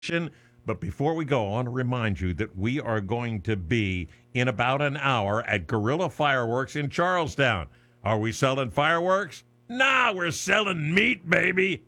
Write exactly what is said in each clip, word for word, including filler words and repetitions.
But before we go, I want to remind you that we are going to be in about an hour at Guerrilla Fireworks in Charlestown. Are we selling fireworks? Nah, we're selling meat, baby.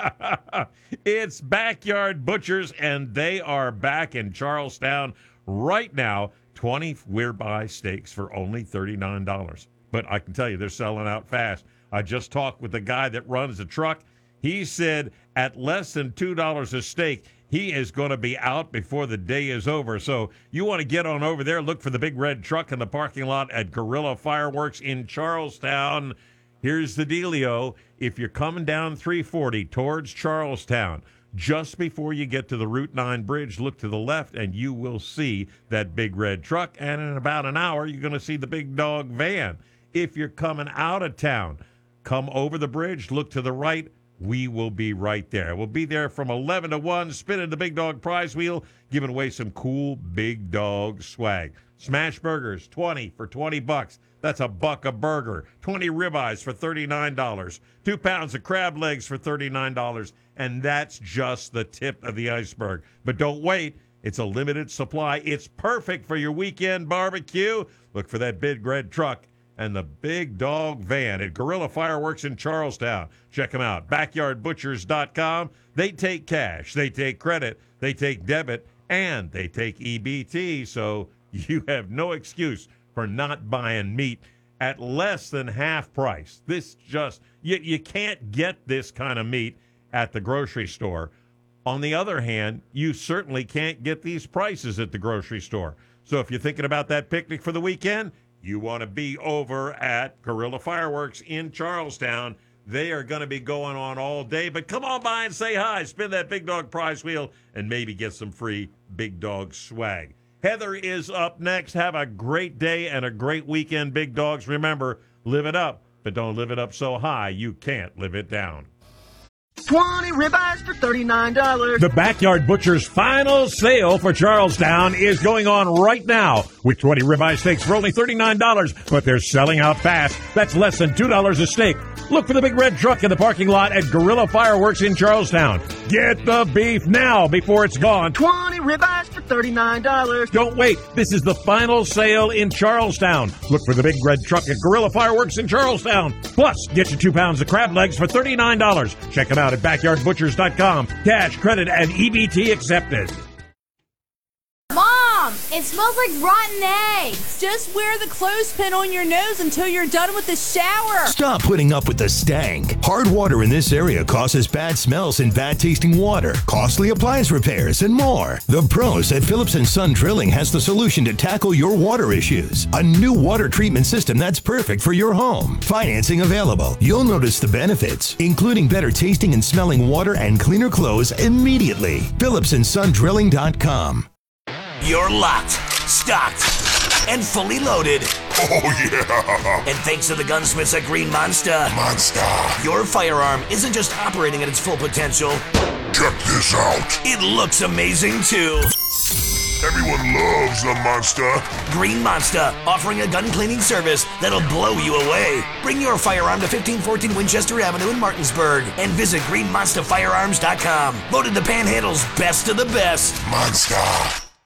It's Backyard Butchers, and they are back in Charlestown right now. twenty ribeye steaks for only thirty-nine dollars. But I can tell you, they're selling out fast. I just talked with the guy that runs the truck. He said at less than two dollars a steak, he is going to be out before the day is over. So you want to get on over there, look for the big red truck in the parking lot at Guerrilla Fireworks in Charlestown. Here's the dealio. If you're coming down three forty towards Charlestown, just before you get to the Route nine bridge, look to the left, and you will see that big red truck. And in about an hour, you're going to see the big dog van. If you're coming out of town, come over the bridge, look to the right. We will be right there. We'll be there from eleven to one, spinning the big dog prize wheel, giving away some cool big dog swag. Smash burgers, twenty for twenty bucks. That's a buck a burger. twenty ribeyes for thirty-nine dollars. Two pounds of crab legs for thirty-nine dollars. And that's just the tip of the iceberg. But don't wait. It's a limited supply. It's perfect for your weekend barbecue. Look for that big red truck and the big dog van at Guerrilla Fireworks in Charlestown. Check them out, backyard butchers dot com. They take cash, they take credit, they take debit, and they take E B T, so you have no excuse for not buying meat at less than half price. This just, you, you can't get this kind of meat at the grocery store. On the other hand, you certainly can't get these prices at the grocery store. So if you're thinking about that picnic for the weekend, you want to be over at Guerrilla Fireworks in Charlestown. They are going to be going on all day. But come on by and say hi. Spin that big dog prize wheel and maybe get some free big dog swag. Heather is up next. Have a great day and a great weekend, big dogs. Remember, live it up, but don't live it up so high you can't live it down. twenty ribeyes for thirty-nine dollars. The Backyard Butcher's final sale for Charlestown is going on right now with twenty ribeye steaks for only thirty-nine dollars, but they're selling out fast. That's less than two dollars a steak. Look for the big red truck in the parking lot at Guerrilla Fireworks in Charlestown. Get the beef now before it's gone. twenty ribeyes for thirty-nine dollars. Don't wait. This is the final sale in Charlestown. Look for the big red truck at Guerrilla Fireworks in Charlestown. Plus, get you two pounds of crab legs for thirty-nine dollars. Check them out at backyard butchers dot com. Cash, credit, and E B T accepted. Mom, it smells like rotten eggs. Just wear the clothespin on your nose until you're done with the shower. Stop putting up with the stank. Hard water in this area causes bad smells and bad tasting water, costly appliance repairs, and more. The pros at Phillips and Son Drilling has the solution to tackle your water issues. A new water treatment system that's perfect for your home. Financing available. You'll notice the benefits, including better tasting and smelling water and cleaner clothes immediately. Phillips and Son Drilling dot com. You're locked, stocked, and fully loaded. Oh, yeah! And thanks to the gunsmiths at Green Monster, Monster! your firearm isn't just operating at its full potential. Check this out! It looks amazing, too. Everyone loves the Monster. Green Monster, offering a gun cleaning service that'll blow you away. Bring your firearm to fifteen fourteen Winchester Avenue in Martinsburg and visit green monster firearms dot com. Voted the Panhandle's best of the best. Monster.